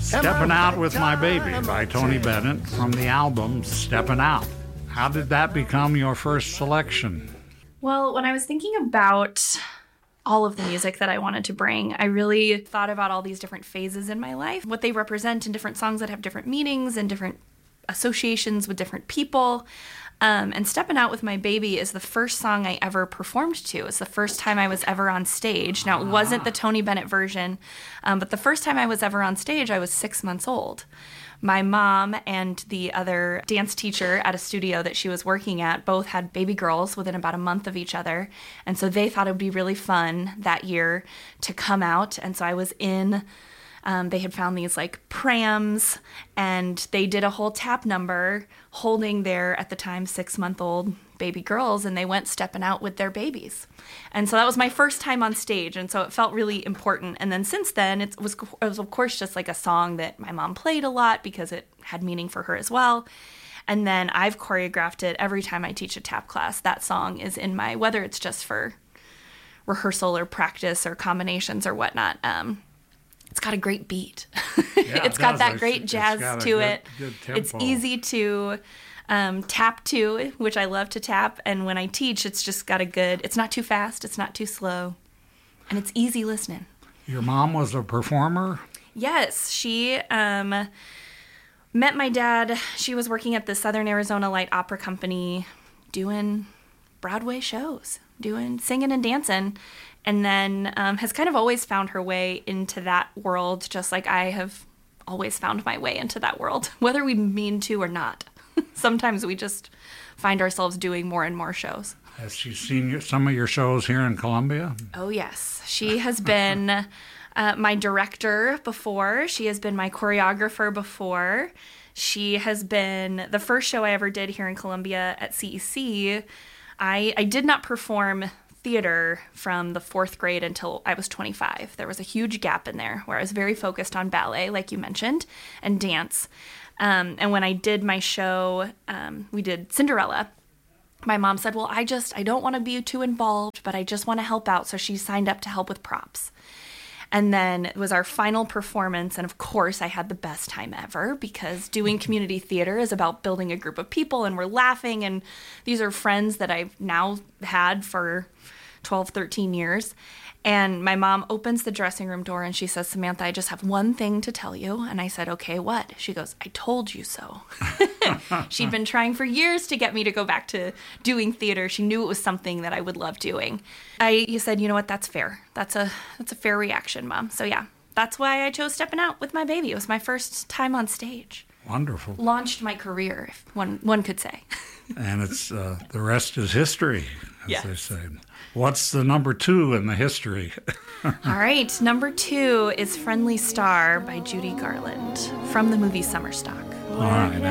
Steppin' Out with My Baby by Tony Bennett from the album Steppin' Out. How did that become your first selection? Well, when I was thinking about all of the music that I wanted to bring, I really thought about all these different phases in my life, what they represent in different songs that have different meanings and different associations with different people. And Steppin' Out with My Baby is the first song I ever performed to. It's the first time I was ever on stage. Now, it wasn't the Tony Bennett version, but the first time I was ever on stage, I was 6 months old. My mom and the other dance teacher at a studio that she was working at both had baby girls within about a month of each other. And so they thought it would be really fun that year to come out. And so I was in... they had found these like prams, and they did a whole tap number holding their, at the time, 6-month-old baby girls, and they went stepping out with their babies. And so that was my first time on stage, and so it felt really important. And then since then, it was of course just like a song that my mom played a lot because it had meaning for her as well. And then I've choreographed it every time I teach a tap class. That song is in my, whether it's just for rehearsal or practice or combinations or whatnot, it's got a great beat. Yeah, it's got that great jazz to it. Good tempo. It's easy to tap to, which I love to tap. And when I teach, it's just got a good, it's not too fast, it's not too slow, and it's easy listening. Your mom was a performer? Yes, she met my dad. She was working at the Southern Arizona Light Opera Company doing Broadway shows, doing singing and dancing. And then has kind of always found her way into that world, just like I have always found my way into that world, whether we mean to or not. Sometimes we just find ourselves doing more and more shows. Has she seen some of your shows here in Columbia? Oh, yes. She has been my director before. She has been my choreographer before. She has been the first show I ever did here in Columbia at CEC. I did not perform theater from the 4th grade until I was 25. There was a huge gap in there where I was very focused on ballet, like you mentioned, and dance. And when I did my show, we did Cinderella. My mom said, well, I don't want to be too involved, but I just want to help out. So she signed up to help with props. And then it was our final performance, and of course I had the best time ever because doing community theater is about building a group of people, and we're laughing, and these are friends that I've now had for 12, 13 years. And my mom opens the dressing room door and she says, Samantha, I just have one thing to tell you. And I said, okay, what? She goes, I told you so. She'd been trying for years to get me to go back to doing theater. She knew it was something that I would love doing. You said, you know what, that's fair. That's a fair reaction, Mom. So yeah, that's why I chose Steppin' Out with My Baby. It was my first time on stage. Wonderful. Launched my career, if one could say. And it's the rest is history, as yes. they say. What's the number 2 in the history? All right, number 2 is Friendly Star by Judy Garland from the movie Summer Stock. All right.